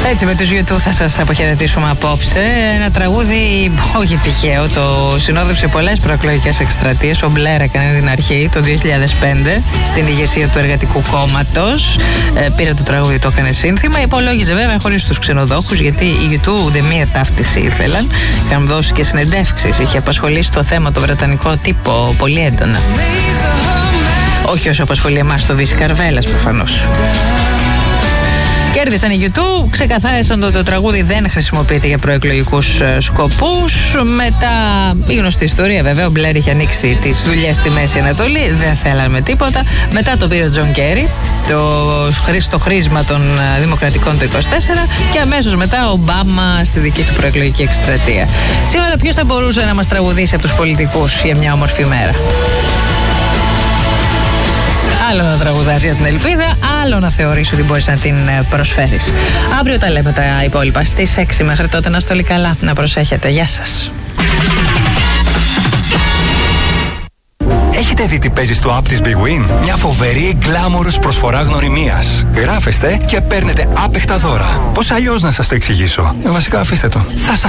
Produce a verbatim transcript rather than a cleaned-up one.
Έτσι, με τους γιου τού θα σας αποχαιρετήσουμε απόψε. Ένα τραγούδι όχι τυχαίο. Το συνόδευσε πολλές προεκλογικές εκστρατείες. Ο Μπλερ έκανε την αρχή το δύο χιλιάδες πέντε στην ηγεσία του Εργατικού Κόμματος. Ε, πήρε το τραγούδι, το έκανε σύνθημα. Υπολόγιζε βέβαια χωρίς τους ξενοδόχους, γιατί οι γιου τού ούτε μία ταύτιση ήθελαν. Είχαν δώσει και συνεντεύξεις. Είχε απασχολήσει το θέμα το βρετανικό τύπο πολύ έντονα. Όχι όσο απασχολεί εμάς το Βύση Καρβέλας προφανώς. Κέρδισαν οι γιου τού, ξεκαθάρισαν ότι το τραγούδι δεν χρησιμοποιείται για προεκλογικούς σκοπούς. Μετά, η γνωστή ιστορία βέβαια, ο Μπλερ είχε ανοίξει τις δουλειές στη Μέση Ανατολή, δεν θέλαμε τίποτα. Μετά το πήρε ο Τζον Κέρι, το, το χρήσμα των Δημοκρατικών το είκοσι τέσσερα, και αμέσως μετά ο Ομπάμα στη δική του προεκλογική εκστρατεία. Σήμερα ποιος θα μπορούσε να μας τραγουδήσει από τους πολιτικούς για μια όμορφη μέρα? Άλλο να τραγουδάς για την ελπίδα, άλλο να θεωρείς ότι μπορείς να την προσφέρεις. Αύριο τα λέμε τα υπόλοιπα στις έξι. Μέχρι τότε να είστε όλοι καλά, να προσέχετε. Γεια σας. Έχετε δει τι παίζει στο app της Big Win? Μια φοβερή γκλάμορος προσφορά γνωριμίας. Γράφεστε και παίρνετε άπεχτα δώρα. Πώς αλλιώς να σας το εξηγήσω? Βασικά αφήστε το. Θα σας